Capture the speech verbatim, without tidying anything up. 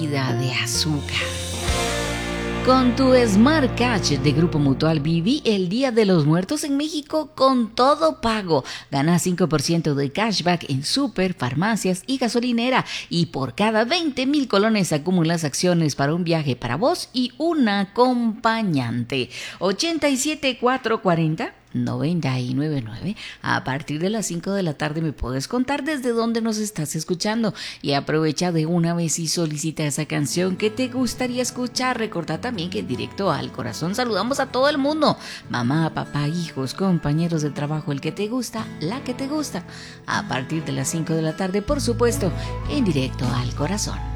vida de azúcar. Con tu Smart Cash de Grupo Mutual viví el Día de los Muertos en México con todo pago. Gana cinco por ciento de cashback en súper, farmacias y gasolinera. Y por cada veinte mil colones acumulas acciones para un viaje para vos y un acompañante. ochenta y siete, cuatrocientos cuarenta, noventa y nueve nueve. A partir de las cinco de la tarde me puedes contar desde dónde nos estás escuchando. Y aprovecha de una vez y solicita esa canción que te gustaría escuchar. Recordá también que en Directo al Corazón saludamos a todo el mundo. Mamá, papá, hijos, compañeros de trabajo, el que te gusta, la que te gusta. A partir de las cinco de la tarde, por supuesto, en Directo al Corazón.